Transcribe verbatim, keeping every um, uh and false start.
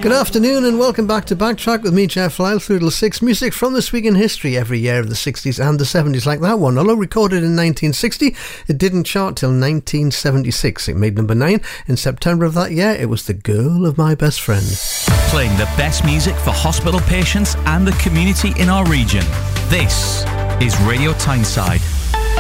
Good afternoon and welcome back to Backtrack with me, Jeff Lyle, through till six. Music from this week in history every year of the sixties and the seventies, like that one. Although recorded in nineteen sixty, it didn't chart till nineteen seventy-six. It made number nine in September of that year. It was The Girl of My Best Friend. Playing the best music for hospital patients and the community in our region. This is Radio Tyneside.